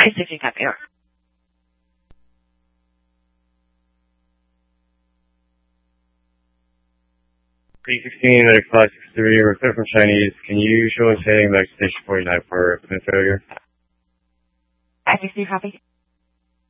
Pacific up error. P16, medic 563, we're clear from Chinese. Can you show us heading back to station 49 for equipment failure? 563, copy.